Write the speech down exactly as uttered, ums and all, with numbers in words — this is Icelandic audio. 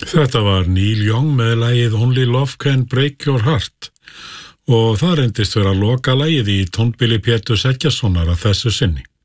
Þetta var Neil Young með lagið Only Love Can Break Your Heart og það reyndist vera loka lagið í tónbili Péturs Eggertssonar að þessu sinni.